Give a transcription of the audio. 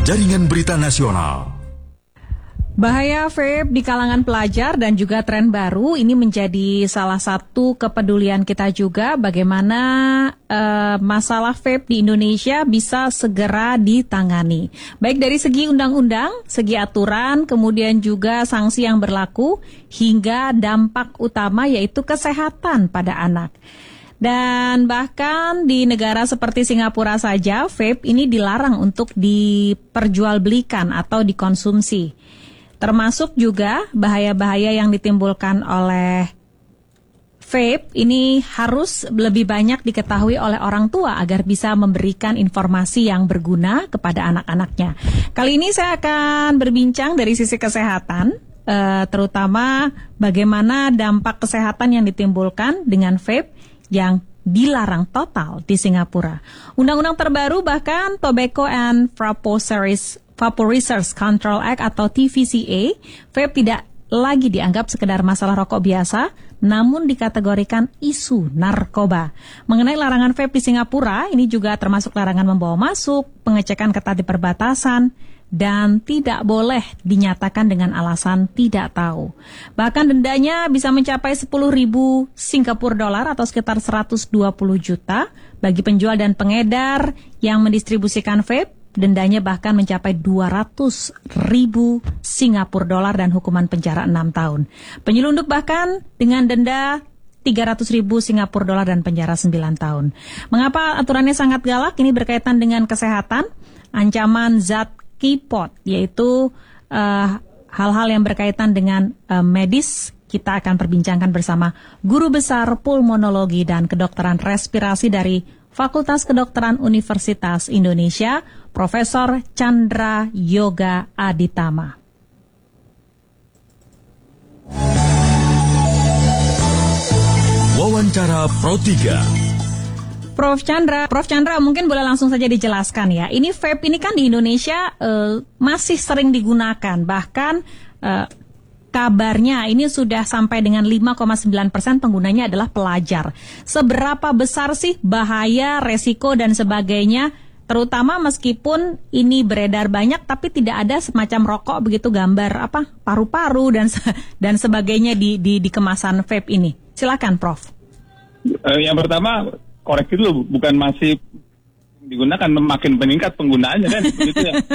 Jaringan Berita Nasional. Bahaya vape di kalangan pelajar dan juga tren baru ini menjadi salah satu kepedulian kita juga, bagaimana masalah vape di Indonesia bisa segera ditangani. Baik dari segi undang-undang, segi aturan, kemudian juga sanksi yang berlaku, hingga dampak utama yaitu kesehatan pada anak. Dan bahkan di negara seperti Singapura saja, vape ini dilarang untuk diperjualbelikan atau dikonsumsi. Termasuk juga bahaya-bahaya yang ditimbulkan oleh vape ini harus lebih banyak diketahui oleh orang tua agar bisa memberikan informasi yang berguna kepada anak-anaknya. Kali ini saya akan berbincang dari sisi kesehatan, terutama bagaimana dampak kesehatan yang ditimbulkan dengan vape yang dilarang total di Singapura. Undang-undang terbaru bahkan Tobacco and Vaporizers Control Act atau TVCA, vape tidak lagi dianggap sekedar masalah rokok biasa, namun dikategorikan isu narkoba. Mengenai larangan vape di Singapura, ini juga termasuk larangan membawa masuk, pengecekan ketat di perbatasan, dan tidak boleh dinyatakan dengan alasan tidak tahu. Bahkan dendanya bisa mencapai 10.000 Singapura dolar atau sekitar 120 juta bagi penjual dan pengedar yang mendistribusikan vape. Dendanya bahkan mencapai 200.000 Singapura dolar dan hukuman penjara 6 tahun. Penyelundup bahkan dengan denda 300.000 Singapura dolar dan penjara 9 tahun. Mengapa aturannya sangat galak? Ini berkaitan dengan kesehatan, ancaman zat KIPOT, yaitu hal-hal yang berkaitan dengan medis. Kita akan perbincangkan bersama Guru Besar Pulmonologi dan Kedokteran Respirasi dari Fakultas Kedokteran Universitas Indonesia, Profesor Chandra Yoga Aditama. Wawancara Pro 3. Prof Chandra mungkin boleh langsung saja dijelaskan ya. Ini vape ini kan di Indonesia masih sering digunakan, bahkan kabarnya ini sudah sampai dengan 5,9% penggunanya adalah pelajar. Seberapa besar sih bahaya, resiko dan sebagainya, terutama meskipun ini beredar banyak tapi tidak ada semacam rokok begitu, gambar paru-paru dan sebagainya di kemasan vape ini. Silakan Prof. Yang pertama, koreksi dulu, bukan masih digunakan, makin meningkat penggunaannya kan begitu ya.